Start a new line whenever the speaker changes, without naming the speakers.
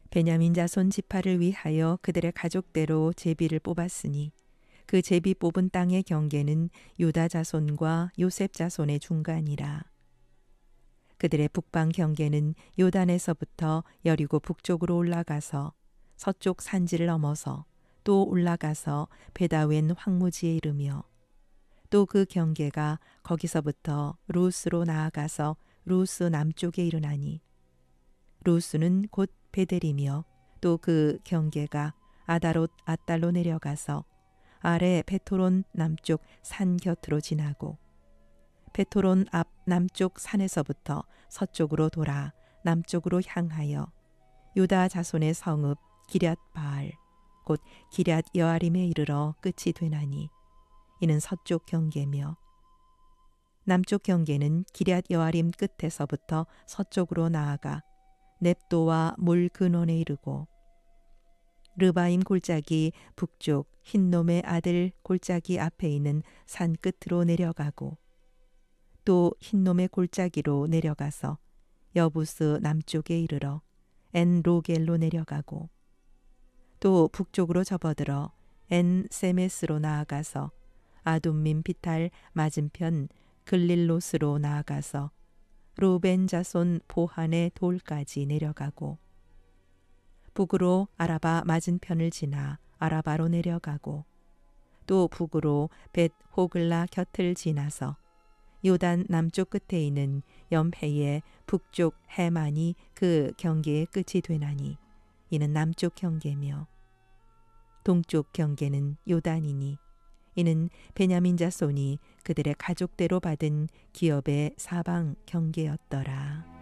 베냐민 자손 지파를 위하여 그들의 가족대로 제비를 뽑았으니 그 제비 뽑은 땅의 경계는 유다 자손과 요셉 자손의 중간이라. 그들의 북방 경계는 요단에서부터 여리고 북쪽으로 올라가서 서쪽 산지를 넘어서 또 올라가서 베다웬 황무지에 이르며 또 그 경계가 거기서부터 루스로 나아가서 루스 남쪽에 이르나니 루스는 곧 베델이며 또 그 경계가 아다롯 아달로 내려가서 아래 베토론 남쪽 산 곁으로 지나고 베토론 앞 남쪽 산에서부터 서쪽으로 돌아 남쪽으로 향하여 유다 자손의 성읍 기럇 바알 곧 기럇 여아림에 이르러 끝이 되나니 이는 서쪽 경계며 남쪽 경계는 기럇 여아림 끝에서부터 서쪽으로 나아가 넵도와 물 근원에 이르고 르바임 골짜기 북쪽 흰놈의 아들 골짜기 앞에 있는 산 끝으로 내려가고 또 흰놈의 골짜기로 내려가서 여부스 남쪽에 이르러 엔 로겔로 내려가고 또 북쪽으로 접어들어 엔 세메스로 나아가서 아둠민 비탈 맞은편 글릴로스로 나아가서 루벤 자손 보한의 돌까지 내려가고 북으로 아라바 맞은편을 지나 아라바로 내려가고 또 북으로 벳 호글라 곁을 지나서 요단 남쪽 끝에 있는 염해의 북쪽 해만이 그 경계의 끝이 되나니 이는 남쪽 경계며 동쪽 경계는 요단이니 이는 베냐민 자손이 그들의 가족대로 받은 기업의 사방 경계였더라.